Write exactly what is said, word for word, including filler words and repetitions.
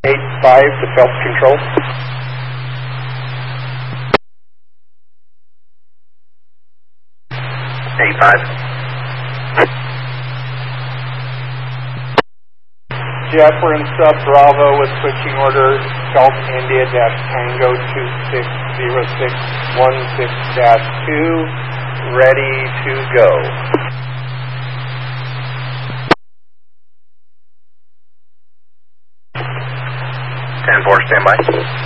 eight five to Phelps Control. eight five. Jeff, we're in sub Bravo with switching order Delta India dash Tango two six zero six one six dash two, ready to go. ten four, stand by.